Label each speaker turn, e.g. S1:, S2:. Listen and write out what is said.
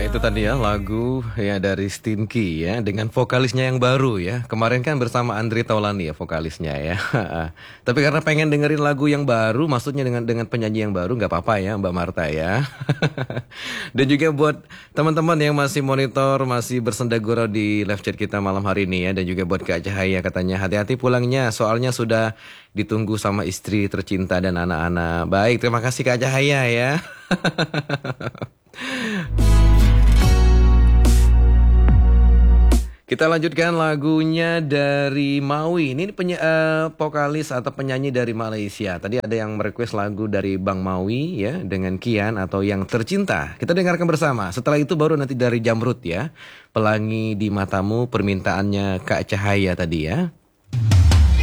S1: Itu tadi ya lagu ya dari Stinky ya dengan vokalisnya yang baru ya. Kemarin kan bersama Andre Taulani ya vokalisnya ya. Tapi karena pengen dengerin lagu yang baru, maksudnya dengan penyanyi yang baru nggak apa-apa ya Mbak Marta ya. Dan juga buat teman-teman yang masih monitor, masih bersenda gurau di live chat kita malam hari ini ya. Dan juga buat Kak Cahaya katanya hati-hati pulangnya soalnya sudah ditunggu sama istri tercinta dan anak-anak. Baik, terima kasih Kak Cahaya ya. Kita lanjutkan lagunya dari Maui. Ini vokalis atau penyanyi dari Malaysia. Tadi ada yang merequest lagu dari Bang Maui ya dengan Kian atau Yang Tercinta. Kita dengarkan bersama. Setelah itu baru nanti dari Jamrut ya. Pelangi di Matamu, permintaannya Kak Cahaya tadi ya.